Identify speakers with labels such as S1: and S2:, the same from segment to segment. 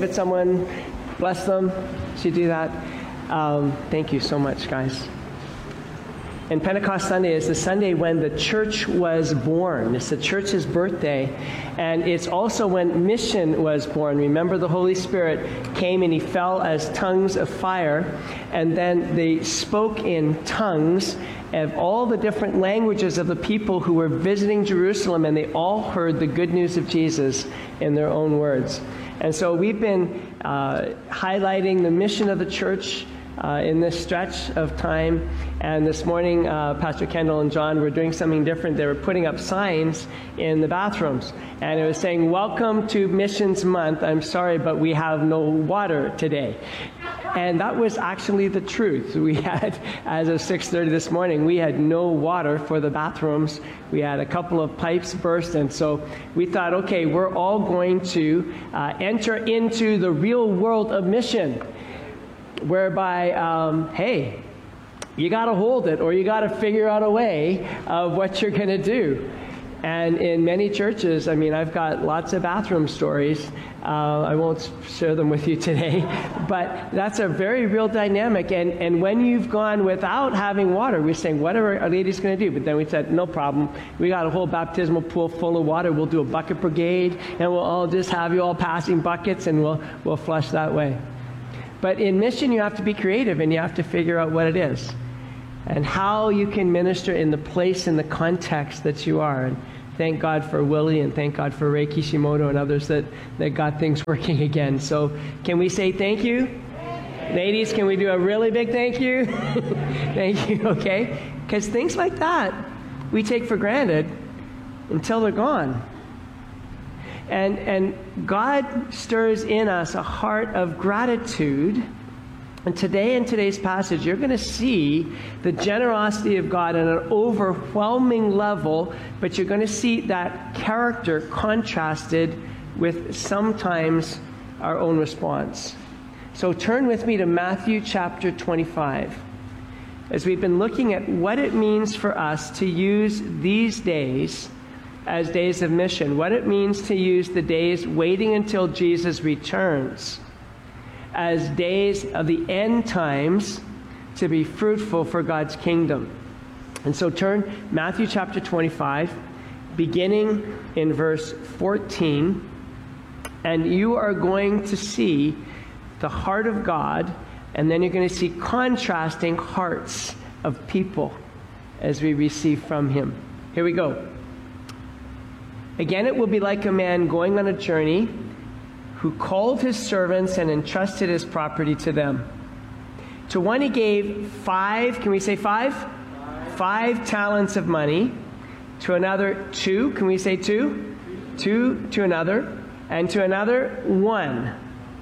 S1: at someone, bless them. Should you do that? Thank you so much, guys. And Pentecost Sunday is the Sunday when the church was born. It's the church's birthday. And it's also when mission was born. Remember, the Holy Spirit came and he fell as tongues of fire. And then they spoke in tongues of all the different languages of the people who were visiting Jerusalem. And they all heard the good news of Jesus in their own words. And so we've been highlighting the mission of the church in this stretch of time. And this morning, Pastor Kendall and John were doing something different. They were putting up signs in the bathrooms. And it was saying, "Welcome to Missions Month. I'm sorry, but we have no water today." And that was actually the truth. We had, as of 6:30 this morning, we had no water for the bathrooms. We had a couple of pipes burst. And so we thought, okay, we're all going to enter into the real world of mission, whereby, hey, you got to hold it, or you got to figure out a way of what you're going to do. And in many churches, I mean, I've got lots of bathroom stories. I won't share them with you today, but that's a very real dynamic. And when you've gone without having water, we're saying, what are our ladies going to do? But then we said, no problem. We got a whole baptismal pool full of water. We'll do a bucket brigade, and we'll all just have you all passing buckets, and we'll flush that way. But in mission, you have to be creative, and you have to figure out what it is and how you can minister in the place and the context that you are. And thank God for Willie, and thank God for Ray Kishimoto and others that got things working again. So can we say thank you? Ladies, can we do a really big thank you? Thank you, okay? Because things like that we take for granted until they're gone. And God stirs in us a heart of gratitude. And today, in today's passage, you're going to see the generosity of God on an overwhelming level, but you're going to see that character contrasted with sometimes our own response. So turn with me to Matthew chapter 25, as we've been looking at what it means for us to use these days as days of mission, what it means to use the days waiting until Jesus returns as days of the end times to be fruitful for God's kingdom. And so turn Matthew chapter 25, beginning in verse 14, and you are going to see the heart of God, and then you're going to see contrasting hearts of people as we receive from him. Here we go. Again, it will be like a man going on a journey who called his servants and entrusted his property to them. To one he gave 5, can we say 5? 5 talents of money. To another 2, can we say 2? 2 to another. And to another 1.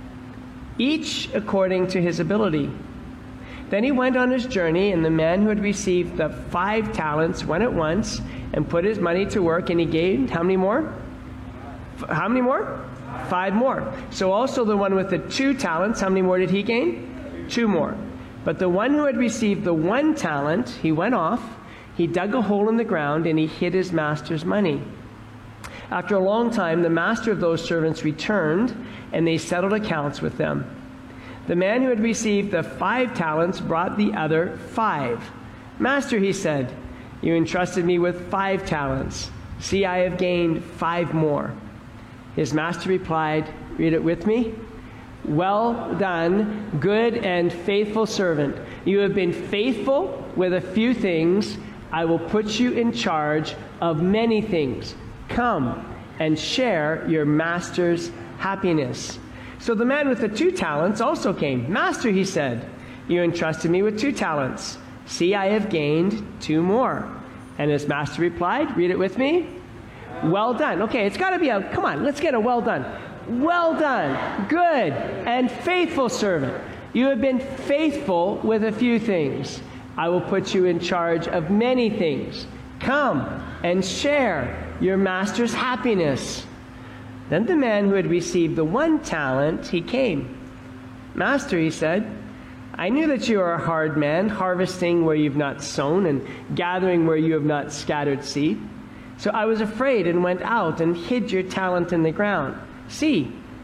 S1: Each according to his ability. Then he went on his journey, and the man who had received the 5 talents went at once and put his money to work, and he gained how many more? How many more? 5 more. So also the one with the 2 talents, how many more did he gain? 2 more. But the one who had received the 1 talent, he went off, he dug a hole in the ground, and he hid his master's money. After a long time, the master of those servants returned, and they settled accounts with them. The man who had received the 5 talents brought the other 5. Master, he said, you entrusted me with 5 talents. See, I have gained 5 more. His master replied, read it with me. Well done, good and faithful servant. You have been faithful with a few things. I will put you in charge of many things. Come and share your master's happiness. So the man with the 2 talents also came. Master, he said, you entrusted me with 2 talents. See, I have gained 2 more. And his master replied, read it with me. Well done. Okay, it's got to be come on, let's get a well done. Well done, good and faithful servant. You have been faithful with a few things. I will put you in charge of many things. Come and share your master's happiness. Then the man who had received the 1 talent, he came. Master, he said, I knew that you are a hard man, harvesting where you've not sown and gathering where you have not scattered seed. So I was afraid and went out and hid your talent in the ground. See,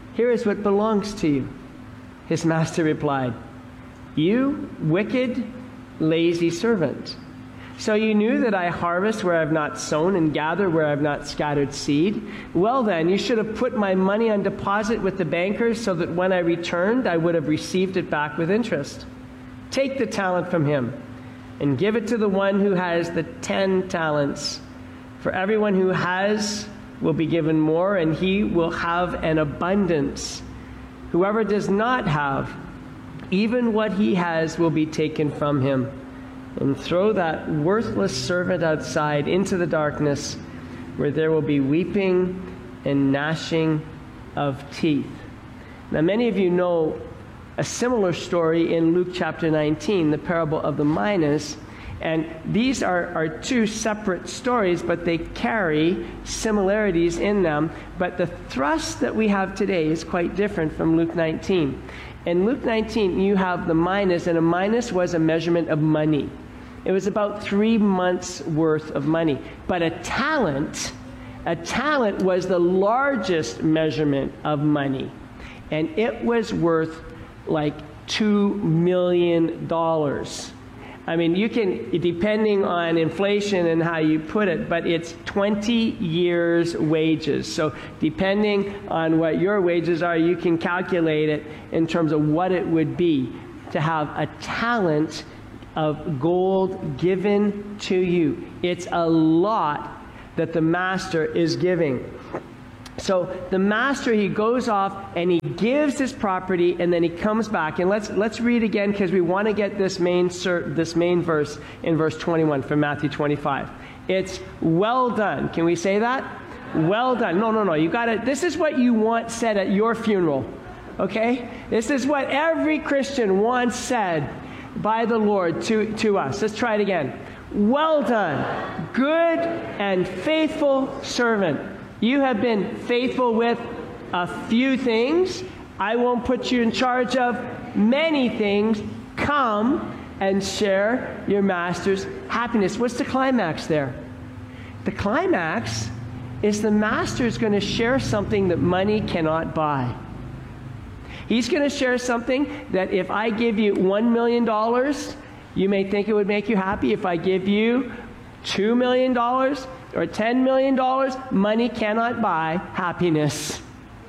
S1: Here is what belongs to you." His master replied, "You wicked, lazy servant. So you knew that I harvest where I have not sown and gather where I have not scattered seed? Well then, you should have put my money on deposit with the bankers so that when I returned, I would have received it back with interest. Take the talent from him and give it to the one who has the 10 talents. For everyone who has will be given more, and he will have an abundance. Whoever does not have, even what he has will be taken from him. And throw that worthless servant outside into the darkness, where there will be weeping and gnashing of teeth." Now, many of you know a similar story in Luke chapter 19, the parable of the minas. And these are two separate stories, but they carry similarities in them. But the thrust that we have today is quite different from Luke 19. In Luke 19, you have the minas, and a minas was a measurement of money. It was about 3 months' worth of money. But a talent was the largest measurement of money. And it was worth like $2 million. I mean, you can, depending on inflation and how you put it, but it's 20 years' wages. So depending on what your wages are, you can calculate it in terms of what it would be to have a talent of gold given to you. It's a lot that the master is giving. So the master, he goes off and he gives his property, and then he comes back. And let's read again, because we want to get this main verse in verse 21 from Matthew 25. It's well done. Can we say that? Well done. No. You got to. This is what you want said at your funeral. Okay? This is what every Christian wants said by the Lord to us. Let's try it again. Well done, good and faithful servant. You have been faithful with a few things. I won't put you in charge of many things. Come and share your master's happiness. What's the climax there? The climax is the master is going to share something that money cannot buy. He's going to share something that if I give you $1 million, you may think it would make you happy. If I give you $2 million or $10 million, money cannot buy happiness.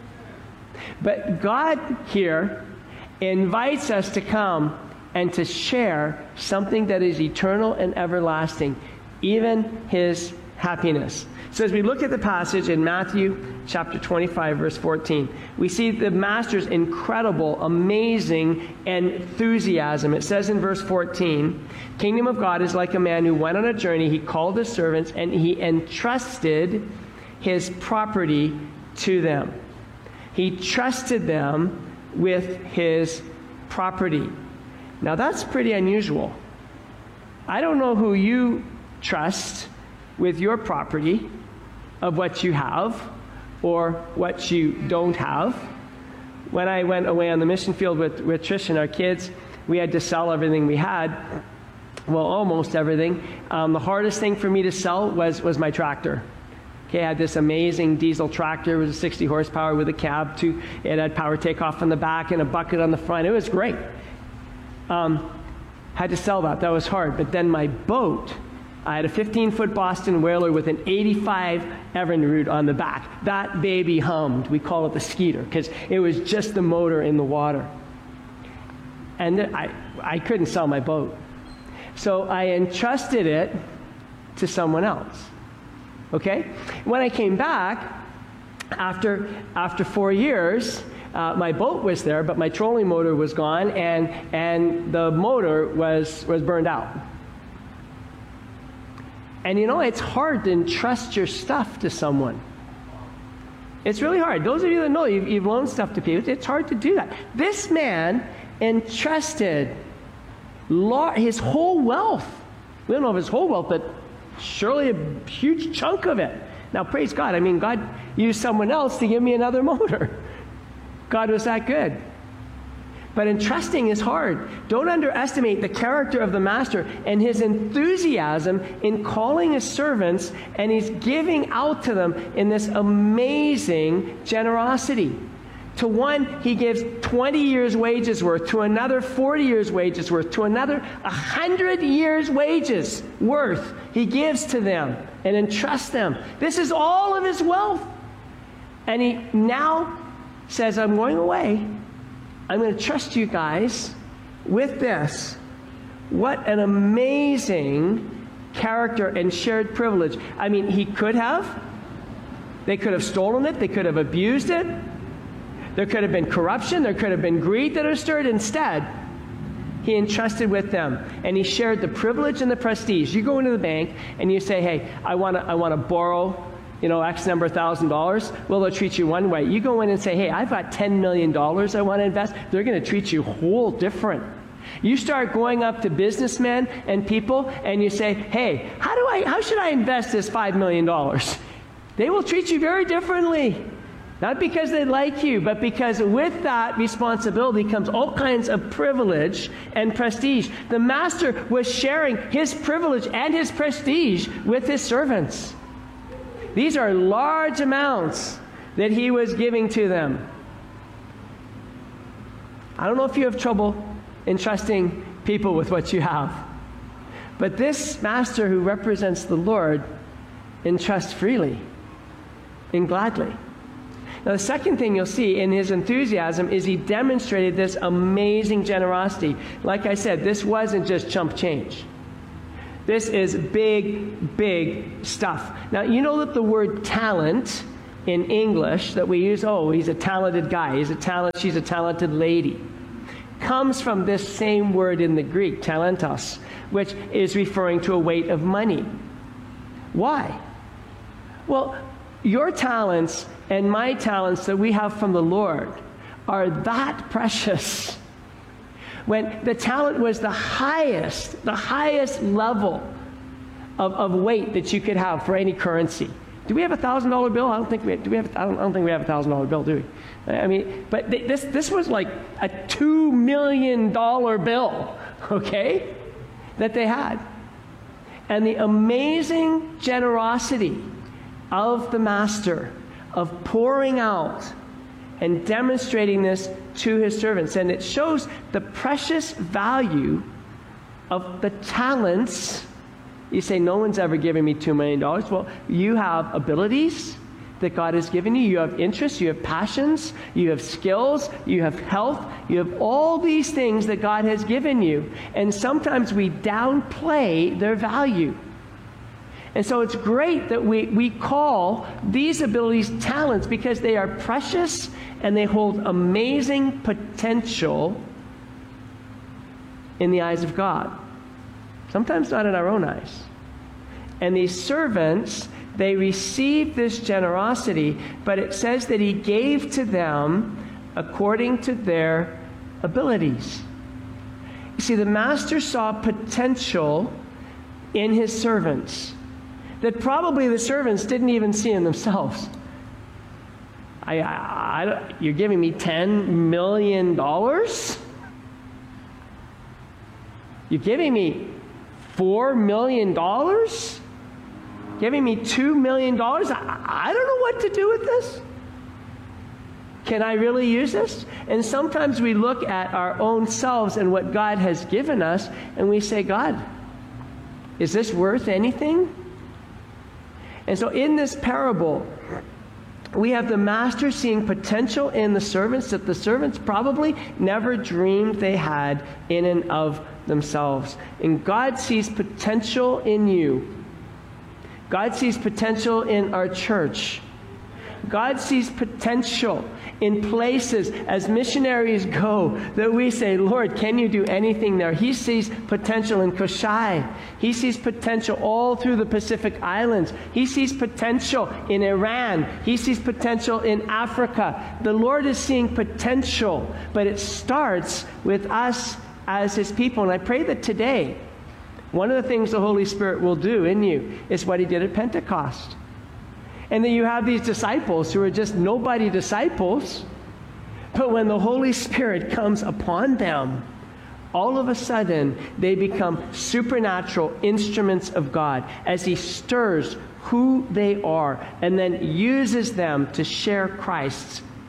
S1: But God here invites us to come and to share something that is eternal and everlasting, even his happiness. So as we look at the passage in Matthew chapter 25, verse 14, we see the master's incredible, amazing enthusiasm. It says in verse 14, "Kingdom of God is like a man who went on a journey. He called his servants and he entrusted his property to them." He trusted them with his property. Now that's pretty unusual. I don't know who you trust with your property, of what you have or what you don't have. When I went away on the mission field with Trish and our kids, we had to sell everything we had. Well, almost everything. The hardest thing for me to sell was my tractor. Okay, I had this amazing diesel tractor. It was a 60 horsepower with a cab. It had power takeoff on the back and a bucket on the front. It was great. Had to sell that. That was hard. But then my boat, I had a 15-foot Boston Whaler with an 85 Evinrude on the back. That baby hummed. We call it the Skeeter because it was just the motor in the water. And I couldn't sell my boat. So I entrusted it to someone else. Okay? When I came back, after 4 years, my boat was there, but my trolling motor was gone, and the motor was burned out. And you know, it's hard to entrust your stuff to someone. It's really hard. Those of you that know, you've loaned stuff to people, it's hard to do that. This man entrusted his whole wealth. We don't know of his whole wealth, but surely a huge chunk of it. Now, praise God. I mean, God used someone else to give me another motor. God was that good. But entrusting is hard. Don't underestimate the character of the master and his enthusiasm in calling his servants, and he's giving out to them in this amazing generosity. To one, he gives 20 years' wages worth. To another, 40 years' wages worth. To another, 100 years' wages worth. He gives to them and entrusts them. This is all of his wealth. And he now says, I'm going away. I'm going to trust you guys with this. What an amazing character and shared privilege. I mean, he could have. They could have stolen it. They could have abused it. There could have been corruption. There could have been greed that was stirred. Instead, he entrusted with them, and he shared the privilege and the prestige. You go into the bank and you say, hey, I want to borrow, X number of $1,000. Well, they'll treat you one way. You go in and say, hey, I've got $10 million I want to invest. They're going to treat you whole different. You start going up to businessmen and people and you say, hey, how should I invest this $5 million? They will treat you very differently. Not because they like you, but because with that responsibility comes all kinds of privilege and prestige. The master was sharing his privilege and his prestige with his servants. These are large amounts that he was giving to them. I don't know if you have trouble entrusting people with what you have, but this master who represents the Lord entrusts freely and gladly. Now, the second thing you'll see in his enthusiasm is he demonstrated this amazing generosity. Like I said, this wasn't just chump change. This is big, big stuff. Now, you know that the word talent in English that we use, he's a talented guy, she's a talented lady, comes from this same word in the Greek, talentos, which is referring to a weight of money. Why? Well, your talents and my talents that we have from the Lord are that precious. When the talent was the highest level of weight that you could have for any currency. Do we have a $1,000 bill? I don't think we have. I don't think we have a $1,000 bill, do we? I mean, but this was like a $2 million bill, okay, that they had, and the amazing generosity of the master of pouring out and demonstrating this to his servants. And it shows the precious value of the talents. You say, no one's ever given me $2 million. Well, you have abilities that God has given you. You have interests, you have passions, you have skills, you have health, you have all these things that God has given you. And sometimes we downplay their value. And so it's great that we call these abilities talents because they are precious and they hold amazing potential in the eyes of God. Sometimes not in our own eyes. And these servants, they received this generosity, but it says that he gave to them according to their abilities. You see, the master saw potential in his servants that probably the servants didn't even see in themselves. You're giving me $10 million? You're giving me $4 million? Giving me $2 million? I don't know what to do with this. Can I really use this? And sometimes we look at our own selves and what God has given us, and we say, God, is this worth anything? And so in this parable, we have the master seeing potential in the servants that the servants probably never dreamed they had in and of themselves. And God sees potential in you. God sees potential in our church. God sees potential in places as missionaries go that we say, Lord, can you do anything there? He sees potential in Koshai. He sees potential all through the Pacific Islands. He sees potential in Iran. He sees potential in Africa. The Lord is seeing potential, but it starts with us as his people. And I pray that today, one of the things the Holy Spirit will do in you is what he did at Pentecost. And then you have these disciples who are just nobody disciples. But when the Holy Spirit comes upon them, all of a sudden they become supernatural instruments of God as he stirs who they are and then uses them to share Christ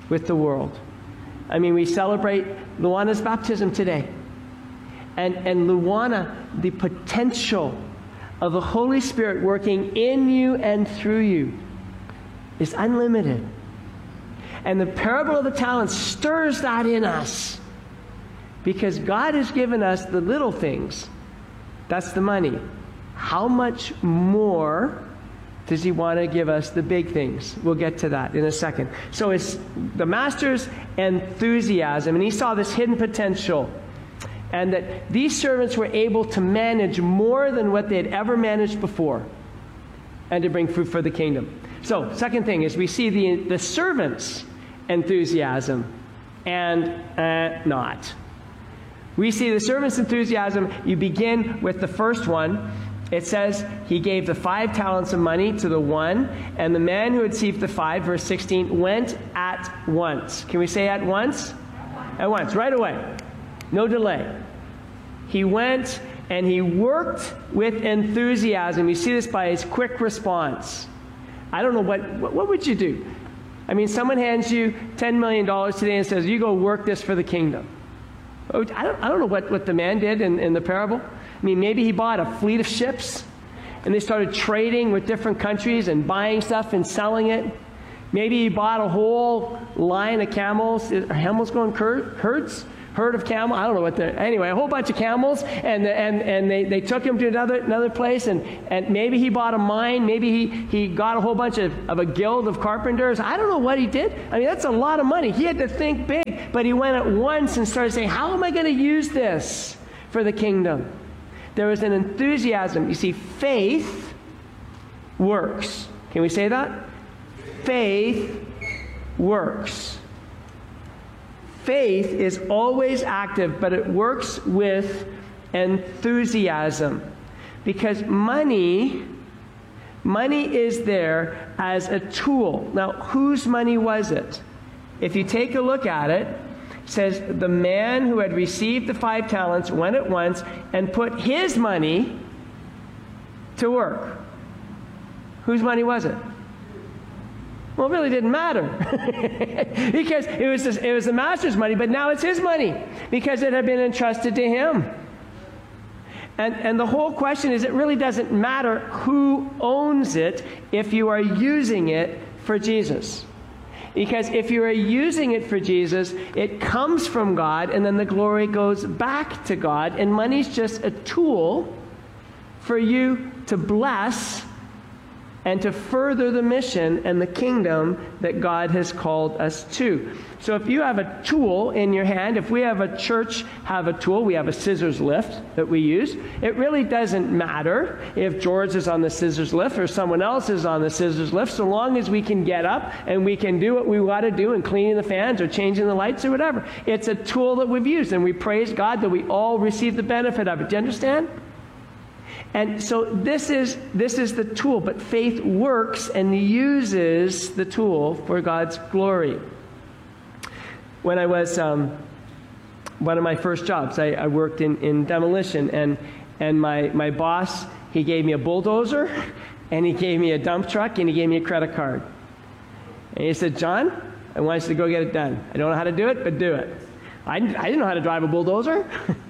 S1: with the world. I mean, we celebrate Luana's baptism today. And Luana, the potential of the Holy Spirit working in you and through you is unlimited. And the parable of the talents stirs that in us, because God has given us the little things. That's the money. How much more does he want to give us the big things? We'll get to that in a second. So it's the master's enthusiasm, and he saw this hidden potential, and that these servants were able to manage more than what they had ever managed before, and to bring fruit for the kingdom. So, second thing is we see the servants' enthusiasm and not. We see the servant's enthusiasm. You begin with the first one. It says he gave the 5 talents of money to the one, and the man who had received the 5, verse 16, went at once. Can we say at once? At once, right away. No delay. He went and he worked with enthusiasm. You see this by his quick response. I don't know, what would you do? I mean, someone hands you $10 million today and says, you go work this for the kingdom. I don't know what the man did in the parable. I mean, maybe he bought a fleet of ships, and they started trading with different countries and buying stuff and selling it. Maybe he bought a whole line of camels. Are camels going herds? Herd of camels? I don't know what they're... Anyway, a whole bunch of camels, and they took him to another place, and maybe he bought a mine. Maybe he got a whole bunch of a guild of carpenters. I don't know what he did. I mean, that's a lot of money. He had to think big, but he went at once and started saying, how am I going to use this for the kingdom? There was an enthusiasm. You see, faith works. Can we say that? Faith works. Faith is always active, but it works with enthusiasm. Because money is there as a tool. Now, whose money was it? If you take a look at it, it says the man who had received the 5 talents went at once and put his money to work. Whose money was it? Well, it really didn't matter because it was the master's money, but now it's his money because it had been entrusted to him. And the whole question is, it really doesn't matter who owns it if you are using it for Jesus. Because if you are using it for Jesus, it comes from God, and then the glory goes back to God, and money's just a tool for you to bless and to further the mission and the kingdom that God has called us to. So if you have a tool in your hand, if we have a church have a tool, we have a scissors lift that we use, it really doesn't matter if George is on the scissors lift or someone else is on the scissors lift, so long as we can get up and we can do what we got to do in cleaning the fans or changing the lights or whatever. It's a tool that we've used, and we praise God that we all receive the benefit of it. Do you understand? And so this is the tool, but faith works and uses the tool for God's glory. When I was one of my first jobs, I worked in demolition, and my boss, he gave me a bulldozer, and he gave me a dump truck, and he gave me a credit card. And he said, John, I want you to go get it done. I don't know how to do it, but do it. I didn't know how to drive a bulldozer.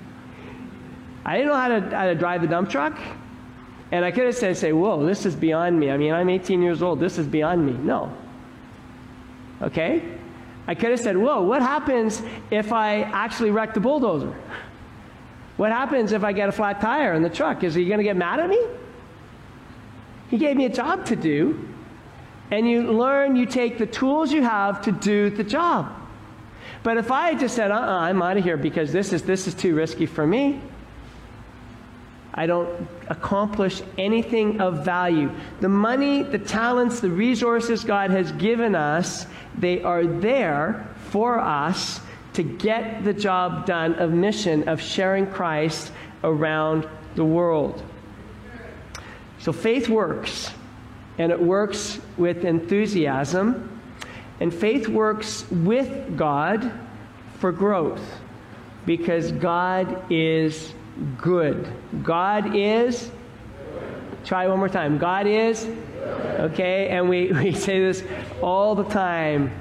S1: I didn't know how to drive the dump truck. And I could have said, whoa, this is beyond me. I mean, I'm 18 years old. This is beyond me. No. Okay? I could have said, whoa, what happens if I actually wreck the bulldozer? What happens if I get a flat tire in the truck? Is he going to get mad at me? He gave me a job to do. And you take the tools you have to do the job. But if I just said, I'm out of here because this is too risky for me, I don't accomplish anything of value. The money, the talents, the resources God has given us, they are there for us to get the job done of mission, of sharing Christ around the world. So faith works, and it works with enthusiasm, and faith works with God for growth, because God is good. God is, try one more time. God is, okay, and we say this all the time.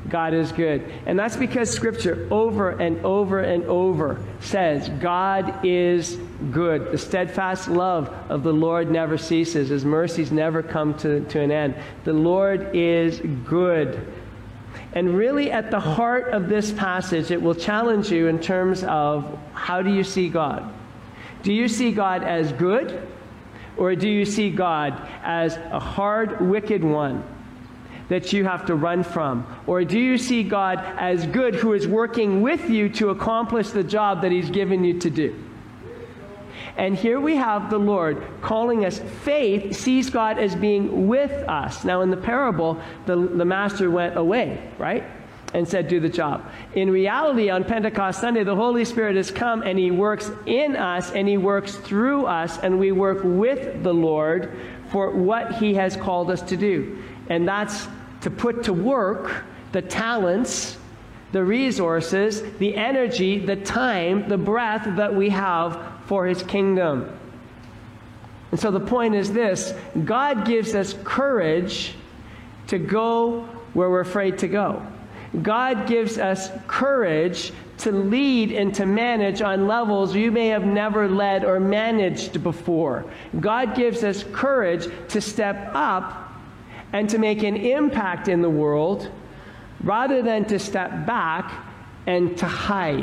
S1: God is good. And that's because Scripture over and over and over says God is good. The steadfast love of the Lord never ceases. His mercies never come to an end. The Lord is good. And really at the heart of this passage, it will challenge you in terms of how do you see God? Do you see God as good? Or do you see God as a hard, wicked one that you have to run from? Or do you see God as good, who is working with you to accomplish the job that He's given you to do? And here we have the Lord calling us. Faith sees God as being with us. Now in the parable, the master went away, right? And said, do the job. In reality, on Pentecost Sunday, the Holy Spirit has come and He works in us and He works through us, and we work with the Lord for what He has called us to do. And that's to put to work the talents, the resources, the energy, the time, the breath that we have for His kingdom. And so the point is this: God gives us courage to go where we're afraid to go. God gives us courage to lead and to manage on levels you may have never led or managed before. God gives us courage to step up and to make an impact in the world rather than to step back and to hide.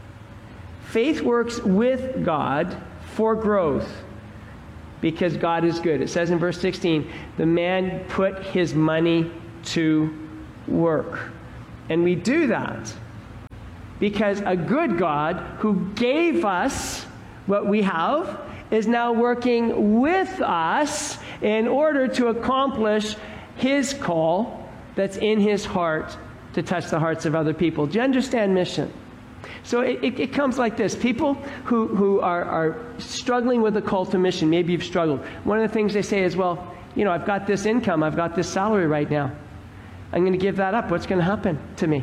S1: Faith works with God for growth because God is good. It says in verse 16, the man put his money to work. And we do that because a good God who gave us what we have is now working with us in order to accomplish His call that's in His heart to touch the hearts of other people. Do you understand mission? So it comes like this. People who are struggling with the call to mission, maybe you've struggled. One of the things they say is, well, I've got this income, I've got this salary right now. I'm going to give that up. What's going to happen to me?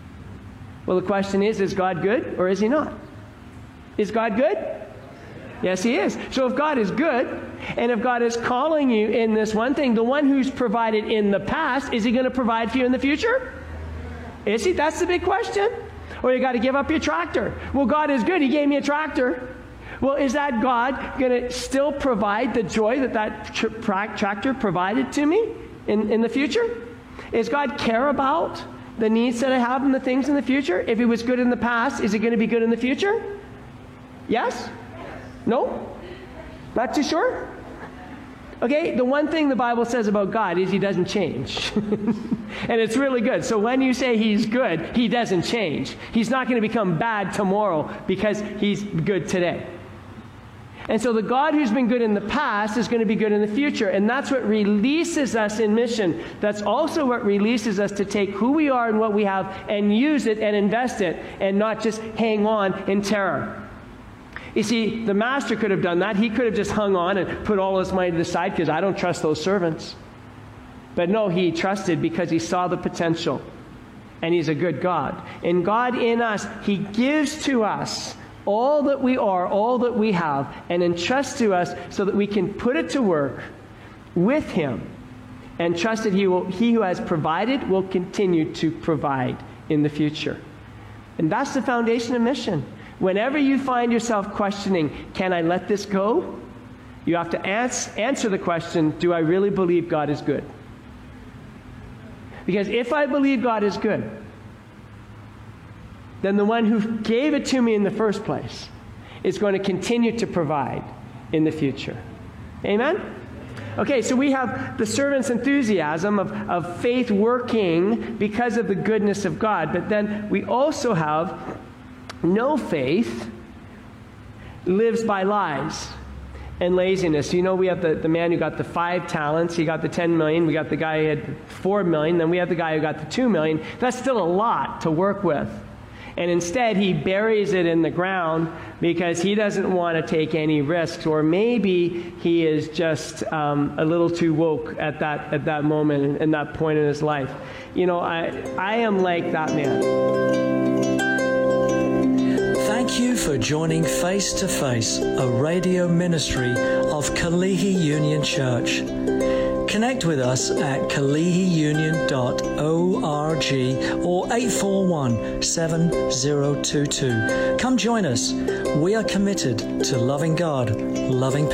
S1: Well, the question is God good or is He not? Is God good? Yes, He is. So if God is good, and if God is calling you in this one thing, the one who's provided in the past, is He going to provide for you in the future? Is He? That's the big question. Or you got to give up your tractor. Well, God is good. He gave me a tractor. Well, is that God going to still provide the joy that tractor provided to me in the future? Does God care about the needs that I have and the things in the future? If He was good in the past, is He going to be good in the future? Yes? No? Not too sure? Okay, the one thing the Bible says about God is He doesn't change. And it's really good. So when you say He's good, He doesn't change. He's not going to become bad tomorrow because He's good today. And so the God who's been good in the past is going to be good in the future. And that's what releases us in mission. That's also what releases us to take who we are and what we have and use it and invest it and not just hang on in terror. You see, the master could have done that. He could have just hung on and put all his money to the side because I don't trust those servants. But no, he trusted because he saw the potential. And He's a good God. And God in us, He gives to us all that we are, all that we have, and entrusts to us so that we can put it to work with Him and trust that He who has provided will continue to provide in the future. And that's the foundation of mission. Whenever you find yourself questioning, can I let this go? You have to answer the question, do I really believe God is good? Because if I believe God is good, then the one who gave it to me in the first place is going to continue to provide in the future. Amen? Okay, so we have the servant's enthusiasm of faith working because of the goodness of God. But then we also have no faith lives by lies and laziness. We have the man who got the 5 talents. He got the 10 million. We got the guy who had 4 million. Then we have the guy who got the 2 million. That's still a lot to work with. And instead, he buries it in the ground because he doesn't want to take any risks. Or maybe he is just a little too woke at that moment and that point in his life. I am like that man.
S2: Thank you for joining Face to Face, a radio ministry of Kalihi Union Church. Connect with us at kalihiunion.org or 841-7022. Come join us. We are committed to loving God, loving people.